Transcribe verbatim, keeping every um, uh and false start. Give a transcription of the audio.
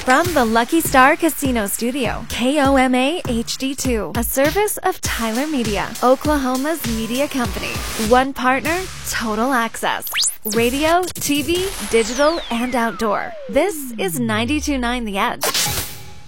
From the Lucky Star Casino Studio, K O M A H D two, a service of Tyler Media, Oklahoma's media company. One partner, total access. Radio, T V, digital, and outdoor. This is ninety-two point nine The Edge.